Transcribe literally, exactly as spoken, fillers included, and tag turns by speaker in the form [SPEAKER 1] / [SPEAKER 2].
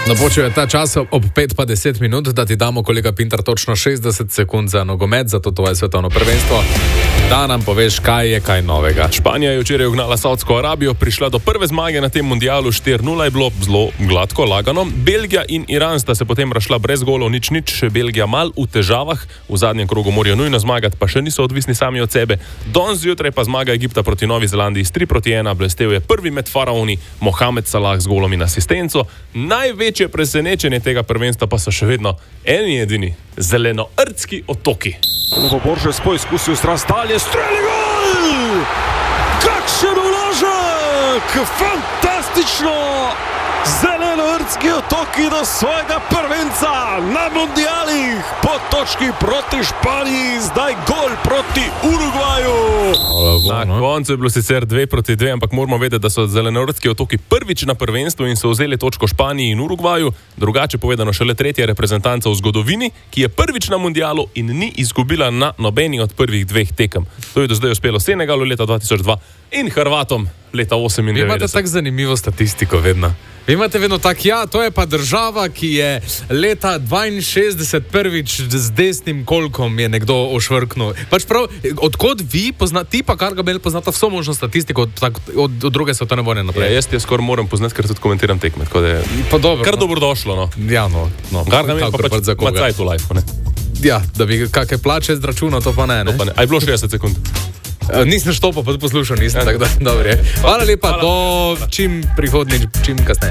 [SPEAKER 1] Napočil je ta čas ob pet pa deset minut, da ti damo, kolega Pintar, točno šestdeset sekund za nogomet, za to tvoje svetovno prvenstvo. Da nam poveš, kaj je kaj novega.
[SPEAKER 2] Španija je včeraj ugnala Saudsko Arabijo, prišla do prve zmage na tem mundialu, štiri nula je bilo zelo gladko, lagano. Belgija in Iran sta se potem razšla brez golov, nič nič, Belgija mal v težavah, v zadnjem krogu morajo nujno zmagati, pa še niso odvisni sami od sebe. Danes zjutraj pa zmaga Egipta proti Novi Zelandiji s tri proti ena, blestel je prvi med faraoni Mohamed Salah z golom in asistenco. Največje presenečenje tega prvenstva pa so še vedno eni edini zelenordski otoki.
[SPEAKER 3] Boržes poizkusil strast dalje, streli gol! Kakšen uložek! Fantastično! Zelenoordski otoki do svojega prvenca na mundialih po točki proti Španiji, zdaj gol proti Urugvaju.
[SPEAKER 2] Na koncu je bilo sicer dve proti dve, ampak moramo vedeti, da so zelenoordski otoki prvič na prvenstvu in so vzeli točko Španiji in Urugvaju, drugače povedano šele tretja reprezentanca v zgodovini, ki je prvič na mundialu in ni izgubila na nobeni od prvih dveh tekem. To je do zdaj uspelo Senegalu leta dva tisoč dva in Hrvatom leta osemindevetdeset.
[SPEAKER 1] Vi imate tako zanimivo statistiko vedno. Vi imate vedno tak, ja, to je pa država, ki je leta dvainšestdeset prvič z desnim kolkom je nekdo ošvrknul. Pač prav, odkot vi poznate, ti pa Gargamel poznata vso možno statistiko od, tak, od, od druge svetovne vojne naprej?
[SPEAKER 2] Ja, jaz te skoraj moram poznati, ker tudi komentiram tekme, tako da je
[SPEAKER 1] pa dobro,
[SPEAKER 2] kar
[SPEAKER 1] no.
[SPEAKER 2] dobro došlo, no.
[SPEAKER 1] Ja, no. no.
[SPEAKER 2] Gargamel pa pač ima cajt v lifeu, ne?
[SPEAKER 1] Ja, da bi kakaj plače zračunal, to pa ne, ne?
[SPEAKER 2] To pa ne. A je bilo šestdeset sekund?
[SPEAKER 1] Uh, nisem štopal, pa poslušal nisem, tako da, dobro je. Hvala lepa, Hvala. Do čim prihodnič, čim kasneje.